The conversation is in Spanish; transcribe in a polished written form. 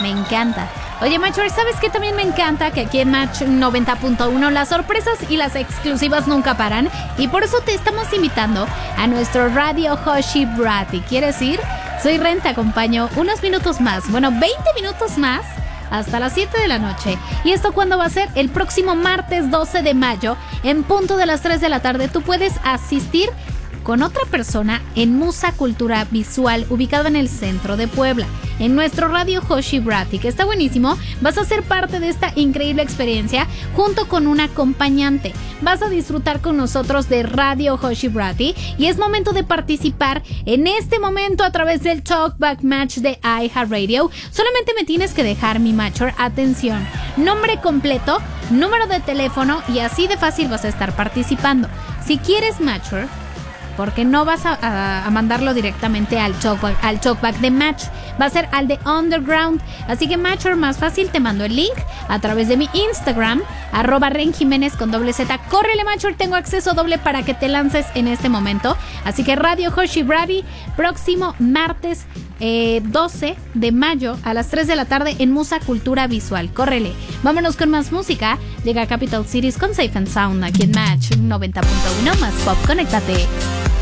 Me encanta. Oye, Macho, ¿sabes qué también me encanta? Que aquí en Match 90.1 las sorpresas y las exclusivas nunca paran. Y por eso te estamos invitando a nuestro Radio Hoshi Bratti. ¿Quieres ir? Soy Ren, te acompaño unos minutos más. Bueno, 20 minutos más. Hasta las 7 de la noche. ¿Y esto cuándo va a ser? El próximo martes 12 de mayo, en punto de las 3 de la tarde. Tú puedes asistir con otra persona en Musa Cultura Visual, ubicado en el centro de Puebla, en nuestro Radio Hoshi Bratti, que está buenísimo. Vas a ser parte de esta increíble experiencia junto con un acompañante. Vas a disfrutar con nosotros de Radio Hoshi Bratti y es momento de participar en este momento a través del Talkback Match de iHeartRadio. Solamente me tienes que dejar, mi Matcher, atención, nombre completo, número de teléfono y así de fácil vas a estar participando. Si quieres, Matcher, porque no vas a mandarlo directamente al talkback de Match, va a ser al de Underground. Así que, Matcher, más fácil, te mando el link a través de mi Instagram, @renjiménez con Z. Córrele, Matcher, tengo acceso doble para que te lances en este momento. Así que Radio Hoshi Bratti, próximo martes 12 de mayo a las 3 de la tarde en Musa Cultura Visual. Córrele. Vámonos con más música. Llega Capital Cities con Safe and Sound aquí en Match 90.1 más pop. Conéctate.